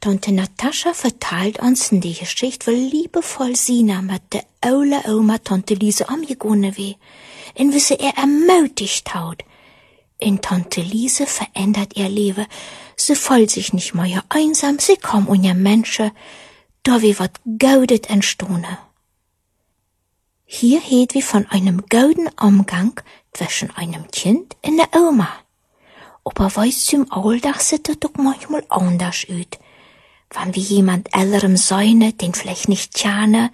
Tante Natascha verteilt uns die Geschichte, weil liebevoll Sina mit der oude Oma Tante Lise angegangen wie, und wie sie ermutigt hat. Und Tante Lise verändert ihr Leben. Sie fühlt sich nicht mehr einsam, sie kommt unter Menschen, da wie wat Gaudet entstone. Hier heet wie von einem gauden Umgang zwischen einem Kind und der Oma. Aber weißt zum Alltag sieht das doch manchmal anders aus. Wenn wir jemand älterem säune, den vielleicht nicht tjane,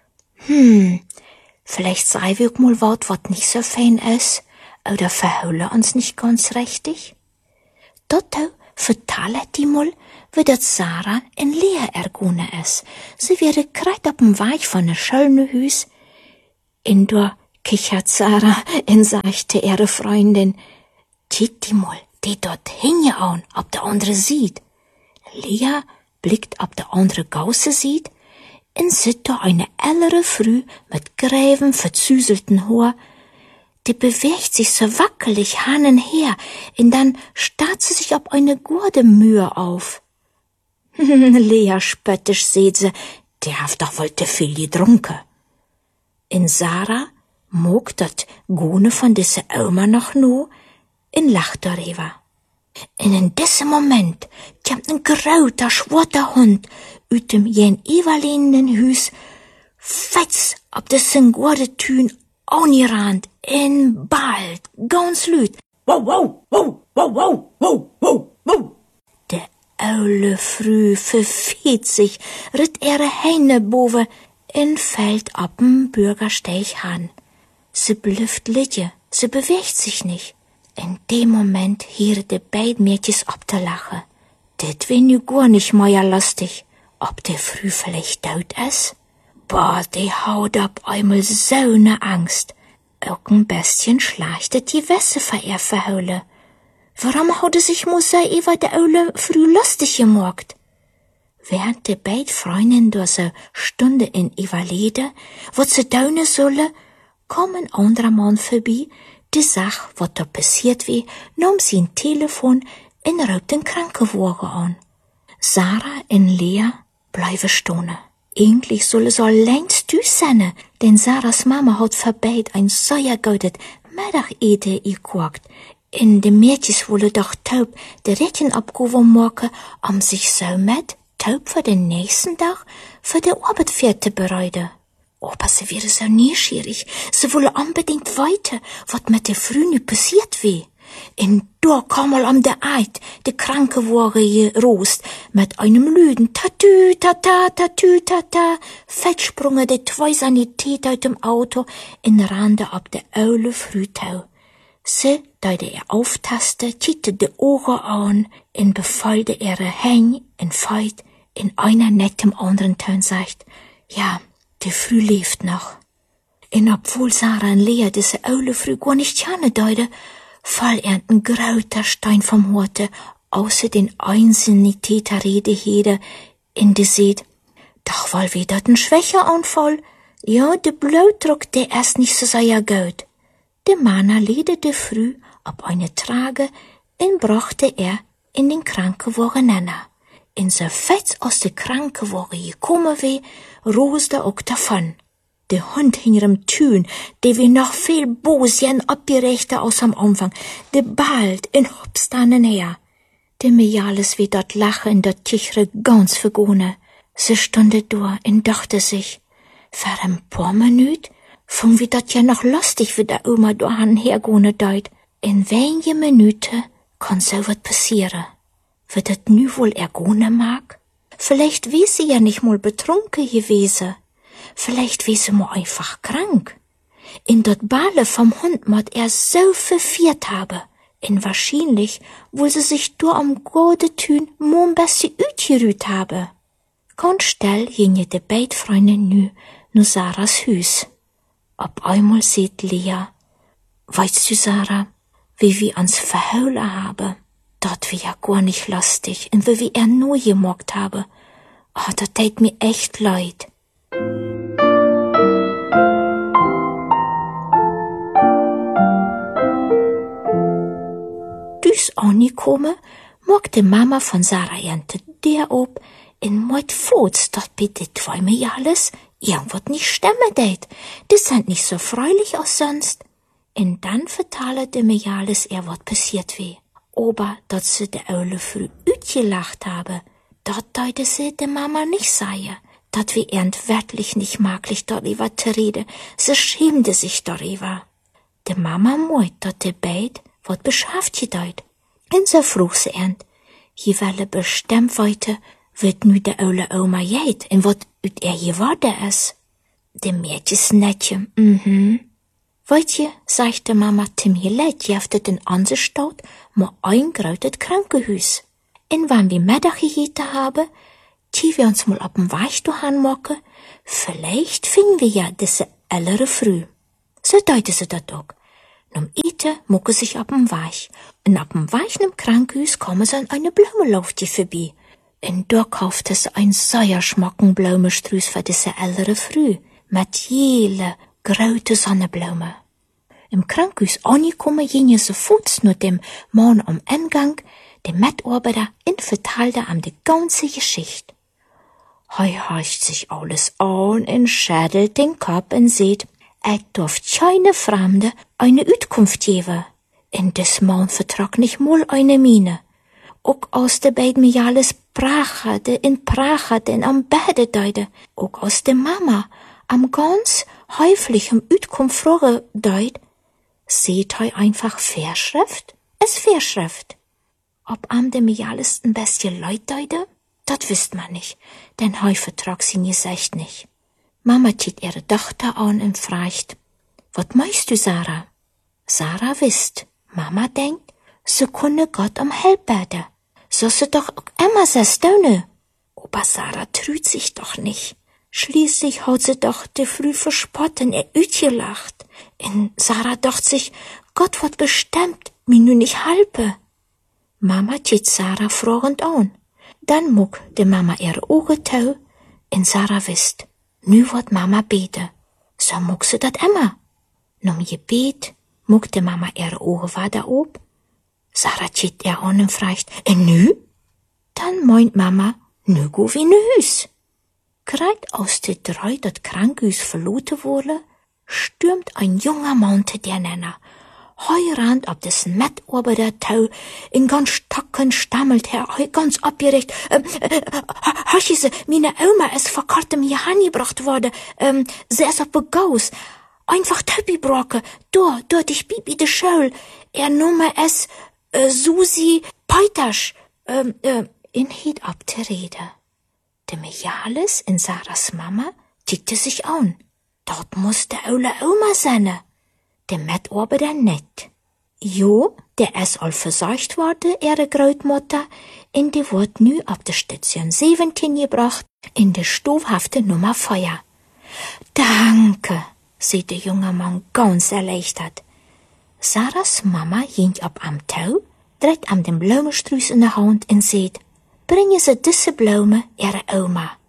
vielleicht sei wir auch mal wat nicht so fein ist, oder verhüllen uns nicht ganz richtig. Dotto vertallet die mal, wie dat Sarah in Lea ergone ist. Sie wäre grad auf dem Weg von ne schöne Hüs. In da kichert Sarah und sagte ihre Freundin, Tiet die mal, die dort hingehauen, ob der andere sieht. Lea blickt, ob der andere Gausse sieht, und sieht da eine ältere Früh mit gräven, verzüselten Haar. Die bewegt sich so wackelig hin und her, und dann starrt sie sich ob eine gute Mühe auf. Lea spöttisch seht sie, der haft doch wohl te viel getrunken. In Sarah mog dat Gune von disse Oma noch nu, in lacht darüber. Und in diesem Moment kommt ein grauter, schwarzer Hund uit dem jen überlehnenden Hüs, fetz ob dessen gute Tün angerannt, in bald, ganz lüt. Wow, wow, wow, wow, wow, wow, wow, wow. Der Aule Früh verfeht sich, ritt ihre Hände boven, und fällt ab'm Bürgersteig an. Sie blüfft liege, sie bewegt sich nicht. In dem Moment hieren die beiden Mädchens abzulachen. Det wär nu gar nicht mehr lustig. Ob der Früh vielleicht tot ist? Boah, die haut ab einmal so ne Angst. Auch ein bisschen schlachtet die Wässer vor ihr verhüllen. Warum hat sich Musa über der Aule Früh lustig gemacht? Während die beiden Freundinnen durch so Stunde in Überlede, wo sie daunen sollen, kam ein anderer Mann vorbei, die Sach, was da passiert wie, nahm sie ein Telefon und raubt den Krankenwagen an. Sarah und Lea bleiben stehen. Eigentlich soll es längst düs sein, denn Sarahs Mama hat verbeit ein sehr gutes Mittagete gekocht. In de Mädchens wollen doch taub de Rädchen abgewogen machen, sich so mit taub für den nächsten Tag für die Arbeit fertig bereiten. Aber sie wäre so neugierig, sie wolle unbedingt weiter, was mit der Früh passiert wie. Und da kam mal der Eid, der Krankenwagen gerost, mit einem Lüden, tatü, tata, tatü, tata, fettsprungen die zwei Sanitäter aus dem Auto in Rande ab der Aule Frühtau. Sie, da er auftaste, kiekte die Augen an und befallte ihre Hände in Feit in einer nettem anderen Ton sagt, ja, die Früh lebt noch. Und obwohl Sarah und Lea diese Aule Früh gar nicht gerne deute, fall er ein grauter Stein vom Horte, außer den einzelnen Täterrede in de Seed. Doch weil wir dort ein Schwächeanfall, ja, de Blutdruck, der erst nicht so sehr gut. De Mann ledete früh ab eine Trage und brachte er in den Krankenwagen nanna. In so fetz aus der Krankenwagen gekommen wie, roste auch davon. Der Hund hinterm Tün, der wie noch viel Bosien abgerechter aus am Anfang, der bald in Hopstanen her. Der Mejales wie dort lache in der Tichere ganz vergone. Sie stunde durch und dachte sich, für ein paar Minuten fing wie dat ja noch lustig, wie der Oma dahin hergone deut. In wenige Minuten kann so wat passieren. Wird dat nu wohl ergone mag? Vielleicht wie sie ja nicht mal betrunken gewesen. Vielleicht wie sie mal einfach krank. In dat Bale vom Hund mod so verfiert habe. Und wahrscheinlich, wo sie sich dur am gode Tün mon bessie ütgerüht habe. Ganz still ginge de beid Freunde nu Sarahs Hüs. Auf einmal sieht Lea, weißt du, Sarah, wie wir uns verheulen haben? Dort wie ja gar nicht lustig, und wie wir nur gemockt haben. Oh, das tät mir echt leid. Düs angekommen, mag die Mama von Sarah ernte der ob in mit Fuß, dat bei de zwei Mejales irgendwas nicht stemmen deit. Die sind nicht so freulich als sonst. Und dann vertale de Mejales wat passiert wie. Aber, dat se de Eule früh utgelacht habe, dat deute se de Mama nicht seie. Dat wie wirklich nicht maglich darüber zu reden. Sie schämte sich darüber. De Mama moit, dat de beid wat beschäftigt deut. Und so frug sie je welle bestimmt weite, wird nu de Eule Oma jeit, en wat ut geworden is. De Mädjes netje, Weet je, sagte Mama, Tim hier leid, jefte den Ansestaut, maar ein grautet Krankenhuis. En wann wir Mittag gegeten haben, die wir uns mal auf dem Weg dahin machen, vielleicht finden wir ja diese ältere Früh. So deute sie dat auch. Nom Ite mucke sich auf dem Weg. Und auf dem Weg im Krankenhaus kommen sie an eine Blumenlaufte vorbei. Und da kaufte sie ein sehr schmacken Blumenstrauß für diese ältere Früh, mit jele, grote Sonnenblumen. Im Krankenhaus angekommen gingen sie fuß nur dem Mann am Eingang, dem Mitarbeiter, und verteilte ihm die ganze Geschichte. Hascht sich alles an und schädelt den Kopf und sieht, darf keine Fremde eine Utkunft geben. Und des Mann vertrag nicht mal eine Miene. Auch aus de beiden Mejales prachade und am Bede deide. Auch aus de Mama am ganz häufigem Utkunft fragen deid, seht hei einfach Verschrift? Es Verschrift. Ob am de Mejales ein bisschen Leut deide? Dat wisst man nicht, denn hei vertrag sie nie echt nicht. Mama tiet ihre Tochter an und fragt, wat meinst du, Sarah? Sarah wisst, Mama denkt, so kunne Gott am Help beten. So se doch auch immer se stone. Aber Sarah trüht sich doch nicht. Schließlich hat sie doch de früh verspotten, utgelacht. Und Sarah dacht sich, Gott wird bestimmt mir nu nicht halpe. Mama tiet Sarah fragend an. Dann muck de Mama ihre Augen tau, und Sarah wisst, nu wird Mama bete. So muck sie dat immer. Nom je bet, muck de Mama ihre Augen weiter ob. Sarah tiet ihr an und fragt, nu? Dann meint Mama, nu go wie nu Hüs. Grad aus de drei dat Krankenhaus verloten wurde, stürmt ein junger Mann zu der Nenner. Heurand ab dessen Mitarbeiter tau, in ganz Stocken stammelt er, ganz abgeregt, Haschise, meine Oma ist vor kurzem hier angebracht worden, sie ist auf Begaus, einfach Töppi brocke, dort ich Bibi de Schöll, Nummer es, Susi Peitasch, in hiet ab te rede. De Mejales in Sarahs Mama tickte sich an. Dort muss de Eule Oma sein. De Mitarbeiter net. Jo, der is al versagt worden, ihre Grootmutter, en die wordt nu op de Station 17 gebracht, in de stoofhafte Nummer Feuer. Danke, sieht der junge Mann ganz erleichtert. Sarahs Mama ging ab am Tau, dreht am den Blumenstrauß in der Hand und sagt, bringen Sie diese Blumen ihre Oma.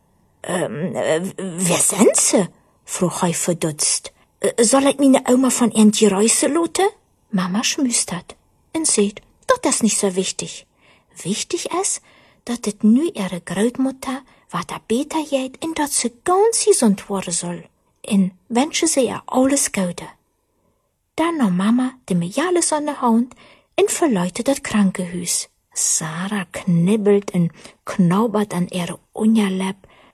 Wer sind sie? Vroeg hij verdutzt. Soll ich meine Oma von Antje reißen lassen? Mama schmüstert und sagt, das ist nicht so wichtig. Wichtig ist, dass es nu ihre Grootmutter weiter beter geht und dass sie ganz gesund worden soll. Und wünsche sie ihr alles Gute. Dann nahm Mama de Mejales an der Hand und verläutet das Krankenhaus. Sarah knibbelt und knabbert an ihre Unterlippe.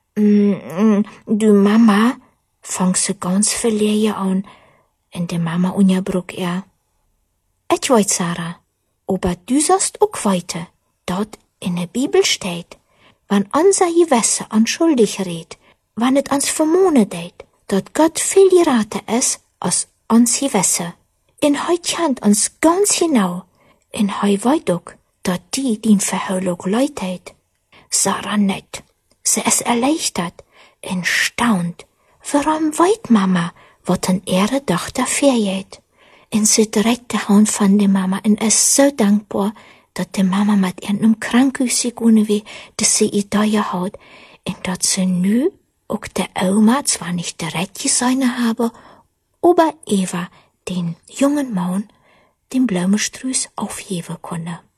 Du Mama, fang sie ganz verlegen an, und die Mama unterbrach ihr. Ich weiß, Sarah, aber du sollst auch weiter. Dort in der Bibel steht, wenn unser Gewässer anschuldig redet, wenn es uns vermohnen deit, dat Gott viel geraten ist als uns Gewässer. In heu kennt uns ganz genau, in heu weiß auch, dat die Verhöhlung leitet. Sarah nicht. Sie ist erleichtert, erstaunt. Warum weiß Mama, wat an ihre Tochter vergeht? Und sie dreht die Hand von der Mama und ist so dankbar, dass die Mama mit ihrem Krankenhaus gegangen wie, dass sie ihr da hat, und dass sie nu auch der Oma zwar nicht direkt gesehen habe, aber Eva, den jungen Mann, den Blumenstrauß aufgeben konnte.